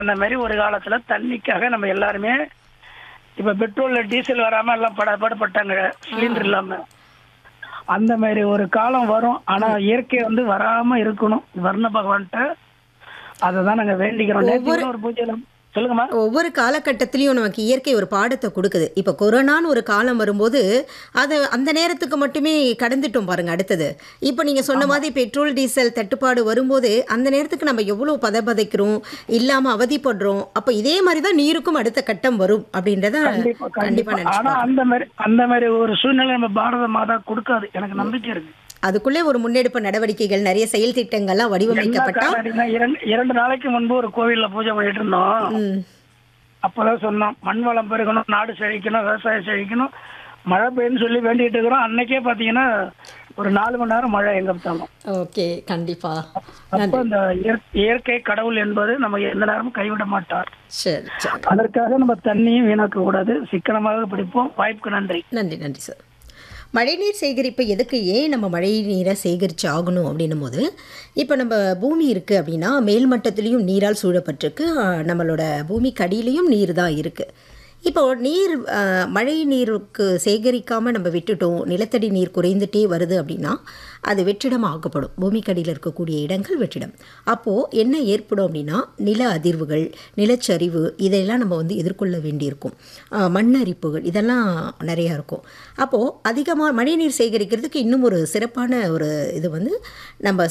அந்த மாதிரி ஒரு காலத்துல தண்ணிக்காக நம்ம எல்லாருமே இப்ப பெட்ரோல்ல டீசல் வராம எல்லாம் படப்பட்டாங்க சிலிண்டர் இல்லாம. அந்த மாதிரி ஒரு காலம் வரும். ஆனா இயற்கை வந்து வராம இருக்கணும் வர்ண பகவான்கிட்ட. அததான் நாங்க வேண்டிக்கிறோம். நேத்து கூட ஒரு பூஜையில சொல்லுங்கம்மா. ஒவ்வொரு காலகட்டத்திலையும் நமக்கு இயற்கை ஒரு பாடத்தை கொடுக்குது. இப்போ கொரோனான்னு ஒரு காலம் வரும்போது அதை அந்த நேரத்துக்கு மட்டுமே கடந்துட்டோம் பாருங்க. அடுத்தது இப்போ நீங்கள் சொன்ன மாதிரி பெட்ரோல் டீசல் தட்டுப்பாடு வரும்போது அந்த நேரத்துக்கு நம்ம எவ்வளோ பதைக்கிறோம், இல்லாமல் அவதிப்படுறோம். அப்போ இதே மாதிரி தான் நீருக்கும் அடுத்த கட்டம் வரும் அப்படின்றத கண்டிப்பாக ஆனா அந்த மாதிரி ஒரு சூழ்நிலை நம்ம பாரத மாதா கொடுக்காது. எனக்கு நம்பிக்கை இருக்கு. அதுக்குள்ளே ஒரு முன்னெடுப்பு நடவடிக்கைகள் நிறைய செயல் திட்டங்கள்லாம் வடிவமைக்கப்பட்டா. 2 நாளைக்கு முன்பு ஒரு கோவில்ல பூஜை பண்ணிட்டு இருந்தோம். அப்பதான் சொன்னோம், மண் வளம் பெருகணும், நாடு செழிக்கணும், விவசாயம் செழிக்கணும், மழை பெய்யுன்னு சொல்லி வேண்டிட்டு இருக்கிறோம். அன்னைக்கே பாத்தீங்கன்னா ஒரு 4 மணி நேரம் மழை எங்க பார்த்தாலும். ஓகே, கண்டிப்பா. அப்ப இந்த இயற்கை கடவுள் என்பது நம்ம எந்த நேரமும் கைவிட மாட்டார். சரி, அதற்காக நம்ம தண்ணியும் வீணாக்க கூடாது. சிக்கனமாக பிடிப்போம். வாய்ப்புக்கு நன்றி. நன்றி சார். மழைநீர் சேகரிப்பு எதுக்கு, ஏன் நம்ம மழை நீரை சேகரித்து ஆகணும் அப்படின்னும் போது, இப்போ நம்ம பூமி இருக்குது அப்படின்னா மேல்மட்டத்துலேயும் நீரால் சூழப்பட்டிருக்கு, நம்மளோட பூமிக்கு அடியிலையும் நீர் தான் இருக்குது. இப்போது மழை நீருக்கு சேகரிக்காமல் நம்ம விட்டுட்டோம், நிலத்தடி நீர் குறைந்துட்டே வருது அப்படின்னா அது வெற்றிடம் ஆக்கப்படும். பூமிக்கடியில் இருக்கக்கூடிய இடங்கள் வெற்றிடம். அப்போது என்ன ஏற்படும் அப்படின்னா நில அதிர்வுகள், நிலச்சரிவு இதெல்லாம் நம்ம வந்து எதிர்கொள்ள வேண்டியிருக்கும். மண் அரிப்புகள் இதெல்லாம் நிறையா இருக்கும். அப்போது அதிகமாக மழைநீர் சேகரிக்கிறதுக்கு இன்னும் ஒரு சிறப்பான ஒரு இது வந்து நம்ம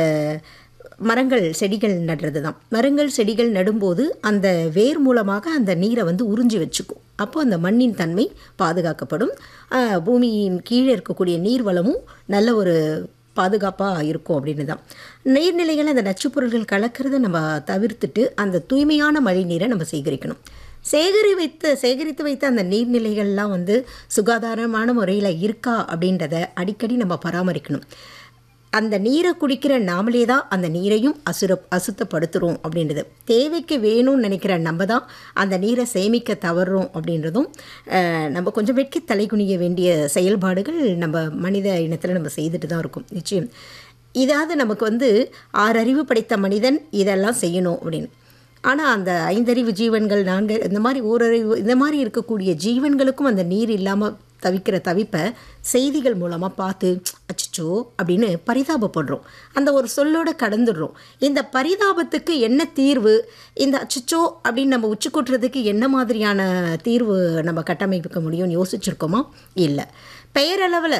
மரங்கள் செடிகள் நடுறது தான். மரங்கள் செடிகள் நடும்போது அந்த வேர் மூலமாக அந்த நீரை வந்து உறிஞ்சி வச்சுக்கும். அப்போது அந்த மண்ணின் தன்மை பாதுகாக்கப்படும். பூமியின் கீழே இருக்கக்கூடிய நீர் வளமும் நல்ல ஒரு பாதுகாப்பாக இருக்கும் அப்படின்னு தான். நீர்நிலைகள் அந்த நச்சுப்பொருள்கள் கலக்கிறத நம்ம தவிர்த்துட்டு அந்த தூய்மையான மழை நீரை நம்ம சேகரிக்கணும். சேகரித்து வைத்த அந்த நீர்நிலைகள்லாம் வந்து சுகாதாரமான முறையில் இருக்கா அப்படின்றத அடிக்கடி நம்ம பராமரிக்கணும். அந்த நீரை குடிக்கிற நாமளே தான் அந்த நீரையும் அசுத்தப்படுத்துகிறோம் அப்படின்றது. தேவைக்கு வேணும்னு நினைக்கிற நம்ம தான் அந்த நீரை சேமிக்க தவறுறோம் அப்படின்றதும் நம்ம கொஞ்சம் வெட்கி தலைகுனிய வேண்டிய செயல்பாடுகள் நம்ம மனித இனத்தில் நம்ம செய்துட்டு தான் இருக்கோம். நிச்சயம் இதாவது நமக்கு வந்து 6 அறிவு படைத்த மனிதன் இதெல்லாம் செய்யணும் அப்படின்னு. ஆனால் அந்த 5 அறிவு ஜீவன்கள், 4 இந்த மாதிரி ஓரறிவு இந்த மாதிரி இருக்கக்கூடிய ஜீவன்களுக்கும் அந்த நீர் இல்லாமல் தவிக்கிற தவிப்பை செய்திகள் மூலமாக பார்த்து அச்சோ அப்படின்னு பரிதாபப்படுறோம். அந்த ஒரு சொல்லோட கடந்துடுறோம். இந்த பரிதாபத்துக்கு என்ன தீர்வு, இந்த அச்சோ அப்படின்னு நம்ம உச்சி கொட்டுறதுக்கு என்ன மாதிரியான தீர்வு நம்ம கட்டமைக்க முடியும்னு யோசிச்சுருக்கோமா? இல்லை. பெயரளவில்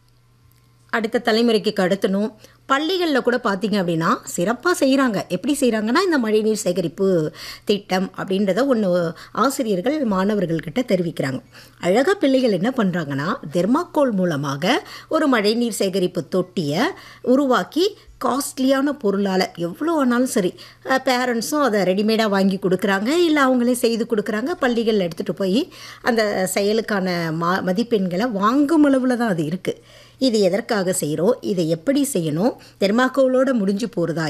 அடுத்த தலைமுறைக்கு கடத்தணும். பள்ளிகளில் கூட பார்த்திங்க அப்படின்னா சிறப்பாக செய்கிறாங்க. எப்படி செய்கிறாங்கன்னா இந்த மழைநீர் சேகரிப்பு திட்டம் அப்படின்றத ஒன்று ஆசிரியர்கள் மாணவர்கள்கிட்ட தெரிவிக்கிறாங்க. அழகாக பிள்ளைகள் என்ன பண்ணுறாங்கன்னா தெர்மாக்கோல் மூலமாக ஒரு மழைநீர் சேகரிப்பு தொட்டியை உருவாக்கி காஸ்ட்லியான பொருளால் எவ்வளோ ஆனாலும் சரி பேரண்ட்ஸும் அதை ரெடிமேடாக வாங்கி கொடுக்குறாங்க, இல்லை அவங்களே செய்து கொடுக்குறாங்க. பள்ளிகளில் எடுத்துகிட்டு போய் அந்த செயலுக்கான மதிப்பெண்களை வாங்கும் அளவில் தான் அது இருக்குது. இது எதற்காக செய்கிறோம், இதை எப்படி செய்யணும், தெர்மாக்கோலோடு முடிஞ்சு போகிறதா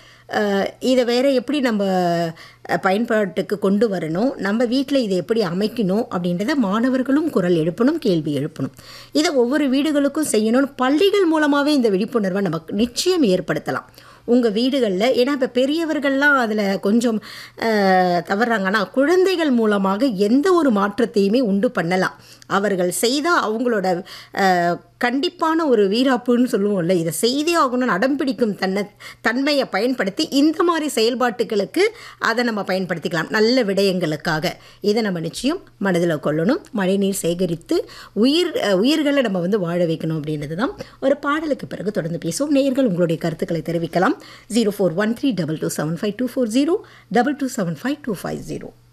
இதை வேறு எப்படி நம்ம பயன்பாட்டுக்கு கொண்டு வரணும், நம்ம வீட்டில் இதை எப்படி அமைக்கணும் அப்படின்றத மாணவர்களும் குரல் எழுப்பணும், கேள்வி எழுப்பணும். இதை ஒவ்வொரு வீடுகளுக்கும் செய்யணும். பள்ளிகள் மூலமாகவே இந்த விழிப்புணர்வை நமக்கு நிச்சயம் ஏற்படுத்தலாம். உங்கள் வீடுகளில். ஏன்னா இப்போ பெரியவர்கள்லாம் அதில் கொஞ்சம் தவறாங்கன்னா குழந்தைகள் மூலமாக எந்த ஒரு மாற்றத்தையுமே உண்டு பண்ணலாம். அவர்கள் செய்தால் அவங்களோட கண்டிப்பான ஒரு வீராப்புன்னு சொல்லுவோம்ல, இதை செய்தே ஆகணும்னு அடம்பிடிக்கும் தன்மையை பயன்படுத்தி இந்த மாதிரி செயல்பாட்டுகளுக்கு அதை நம்ம பயன்படுத்திக்கலாம் நல்ல விடயங்களுக்காக. இதை நம்ம நிச்சயம் மனதில் கொள்ளணும். மழைநீர் சேகரித்து உயிர்களை நம்ம வந்து வாழ வைக்கணும் அப்படின்றது தான். ஒரு பாடலுக்கு பிறகு தொடர்ந்து பேசுவோம். நேயர்கள் உங்களுடைய கருத்துக்களை தெரிவிக்கலாம். 0413227524 22752550.